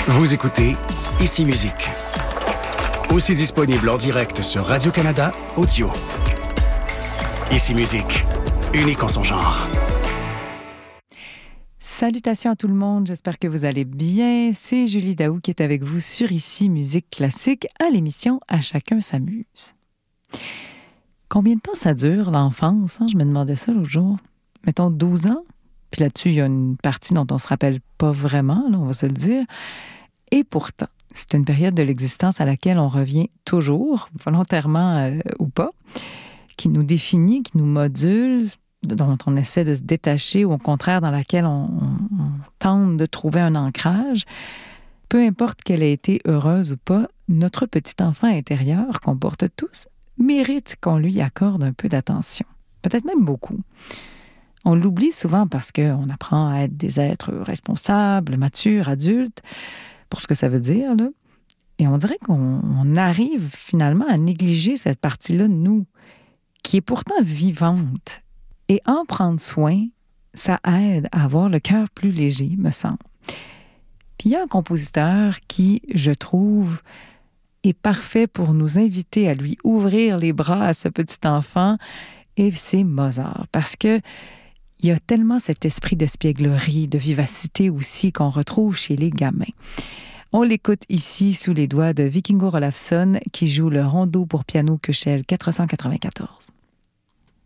Vous écoutez Ici Musique. Aussi disponible en direct sur Radio-Canada Audio. Ici Musique, unique en son genre. Salutations à tout le monde, j'espère que vous allez bien. C'est Julie Daou qui est avec vous sur Ici Musique Classique à l'émission À chacun s'amuse. Combien de temps ça dure, l'enfance? Je me demandais ça l'autre jour. Mettons 12 ans. Puis là-dessus, il y a une partie dont on ne se rappelle pas vraiment, là, on va se le dire. Et pourtant, c'est une période de l'existence à laquelle on revient toujours, volontairement ou pas, qui nous définit, qui nous module, dont on essaie de se détacher ou au contraire dans laquelle on tente de trouver un ancrage. Peu importe qu'elle ait été heureuse ou pas, notre petit enfant intérieur qu'on porte tous mérite qu'on lui accorde un peu d'attention, peut-être même beaucoup. On l'oublie souvent parce qu'on apprend à être des êtres responsables, matures, adultes, pour ce que ça veut dire, là. Et on dirait qu'on arrive finalement à négliger cette partie-là de nous, qui est pourtant vivante. Et en prendre soin, ça aide à avoir le cœur plus léger, me semble. Puis il y a un compositeur qui, je trouve, est parfait pour nous inviter à lui ouvrir les bras à ce petit enfant, et c'est Mozart. Parce que il y a tellement cet esprit d'espièglerie, de vivacité aussi qu'on retrouve chez les gamins. On l'écoute ici sous les doigts de Vikingur Olafsson qui joue le rondo pour piano Köchel 494.